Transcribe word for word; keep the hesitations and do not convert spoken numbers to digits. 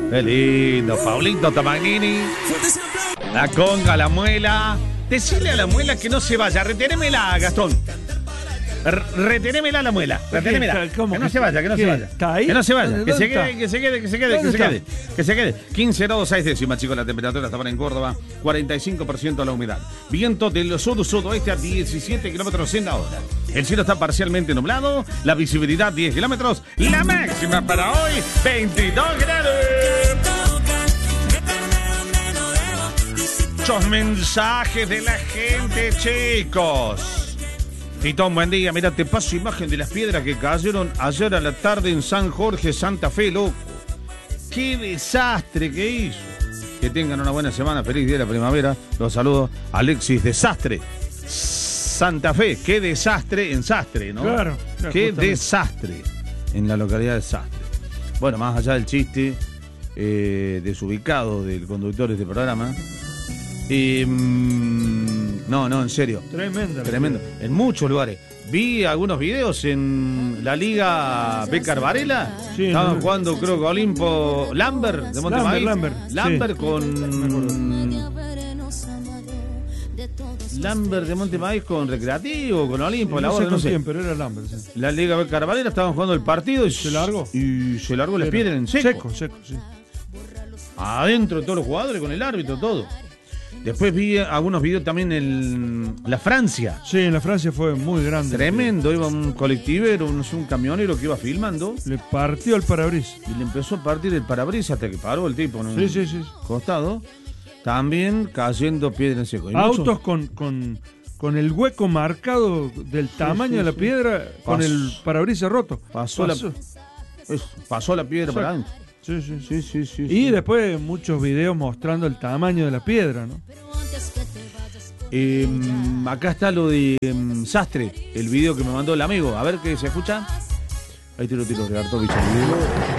Qué lindo, Paulito Tamagnini. La conga, la muela. Decile a la muela que no se vaya. Retenémela, Gastón. R- retenémela la muela. Retenémela. ¿Cómo que no que- se vaya, que no qué? se vaya. ¿Está ahí? Que no se vaya. ¿Dónde- Que se dónde quede, está? que se quede, que se quede, que ¿Dónde se está? quede. Que se quede. quince grados seis décimas, chicos, la temperatura está en Córdoba. cuarenta y cinco por ciento la humedad. Viento del sur-sudoeste a diecisiete kilómetros en la hora. El cielo está parcialmente nublado. La visibilidad diez kilómetros. La máxima para hoy, veintidós grados. Muchos mensajes de la gente, chicos. Titón, buen día. Mira, te paso imagen de las piedras que cayeron ayer a la tarde en San Jorge, Santa Fe, loco. Qué desastre que hizo. Que tengan una buena semana. Feliz día de la primavera. Los saludo. Alexis Desastre. Santa Fe. Qué desastre en Sastre, ¿no? Claro, claro, Qué justamente. desastre en la localidad de Sastre. Bueno, más allá del chiste eh, desubicado del conductor de este programa. Eh, mm, no, no, en serio. Tremenda. Tremendo. En muchos lugares. Vi algunos videos en la Liga Becar Varela. Sí, Estaban no. jugando, creo que Olimpo Lambert de Montemaíz. Lambert, Lambert, Lambert sí. con. Lambert de Montemaíz con Recreativo, con Olimpo, la No sé hora, no con sé. quién, pero era Lambert. Sí. La Liga Becar Varela estaban jugando el partido y ¿Se largó? Y se largó las Era- piedras en seco. Seco, seco, sí. Adentro de todos los jugadores, con el árbitro, todo. Después vi algunos videos también en la Francia. Sí, en la Francia fue muy grande. Tremendo, iba un colectivero, no sé, un camionero que iba filmando Le partió el parabrisas. y le empezó a partir el parabrisas hasta que paró el tipo en un Sí, sí, sí. costado. También cayendo piedra en seco. Y Autos mucho- con, con, con el hueco marcado del tamaño sí, de la sí. piedra, con Pasó. el parabrisas roto. Pasó, Pasó. La, eso, pasó la piedra Exacto. para adentro. Sí, sí, sí. Sí, sí, sí. Y sí. después muchos videos mostrando el tamaño de la piedra, ¿no? Eh, acá está lo de em, Sastre, el video que me mandó el amigo. A ver qué se escucha. Ahí te lo tiro, Roberto Bicho.